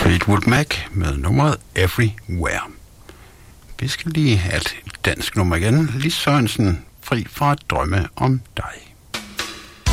Fleetwood Mac med nummeret Everywhere. Vi skal lige have et dansk nummer igen. Lis Sørensen, Fri fra at drømme om dig.